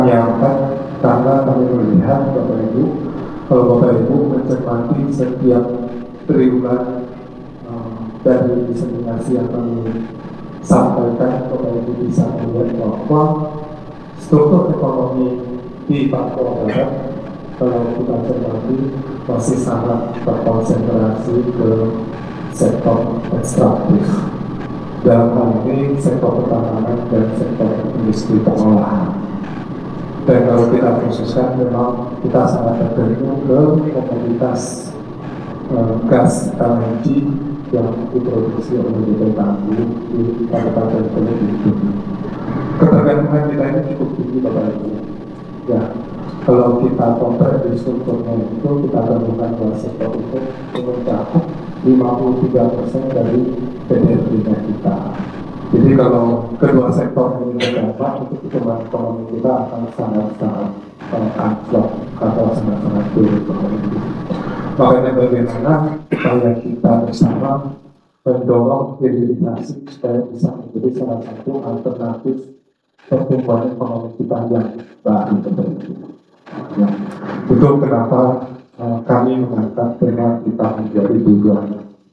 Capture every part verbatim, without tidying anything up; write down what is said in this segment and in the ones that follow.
Menyampaikan karena kami melihat Bapak Ibu, kalau Bapak Ibu mencermati setiap triwulan uh, dari diseminasi yang kami sampaikan, Bapak Ibu bisa melihat bahwa struktur ekonomi di Papua Barat kalau kita cermati masih sangat terkonsentrasi ke sektor ekstraktif. Dalam hal ini sektor pertambangan dan sektor industri pengolahan. Dan kalau kita khususkan memang kita sangat tergantung ke komoditas uh, gas L N G yang diproduksi oleh B P Tangguh di Kabupaten Belitung. Ketergantungan kita ini cukup tinggi Bapak Ibu. Ya, kalau kita compare di strukturnya itu kita temukan bahwa sektor itu mencakup lima puluh tiga persen dari P D R B kita. Jadi kalau kedua sektor ini berdampak, untuk pertumbuhan ekonomi kita akan sangat-sangat anjlok atau sangat-sangat turun. Makanya bagaimana upaya kita bersama mendorong hilirisasi supaya bisa menjadi salah satu alternatif pertumbuhan ekonomi kita yang baru. Ya. Itu kenapa uh, kami mengangkat tema kita menjadi tujuan.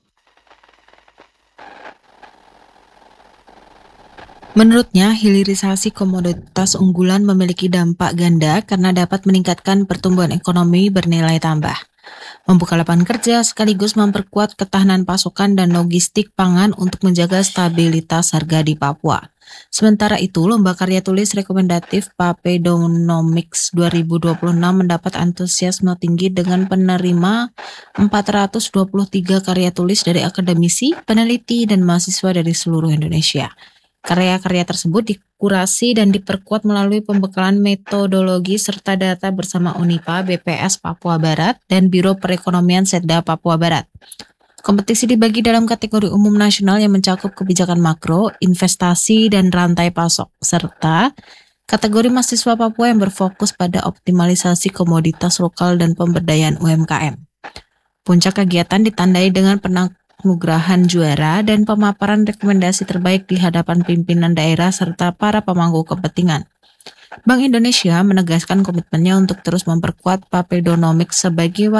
Menurutnya, hilirisasi komoditas unggulan memiliki dampak ganda karena dapat meningkatkan pertumbuhan ekonomi bernilai tambah, membuka lapangan kerja sekaligus memperkuat ketahanan pasokan dan logistik pangan untuk menjaga stabilitas harga di Papua. Sementara itu, lomba karya tulis rekomendatif Papedonomics dua ribu dua puluh enam mendapat antusiasme tinggi dengan penerima empat ratus dua puluh tiga karya tulis dari akademisi, peneliti, dan mahasiswa dari seluruh Indonesia. Karya-karya tersebut dikurasi dan diperkuat melalui pembekalan metodologi serta data bersama UNIPA, B P S Papua Barat, dan Biro Perekonomian Setda Papua Barat. Kompetisi dibagi dalam kategori umum nasional yang mencakup kebijakan makro, investasi, dan rantai pasok, serta kategori mahasiswa Papua yang berfokus pada optimalisasi komoditas lokal dan pemberdayaan U M K M. Puncak kegiatan ditandai dengan penganugerahan juara dan pemaparan rekomendasi terbaik di hadapan pimpinan daerah serta para pemangku kepentingan. Bank Indonesia menegaskan komitmennya untuk terus memperkuat Papedonomics sebagai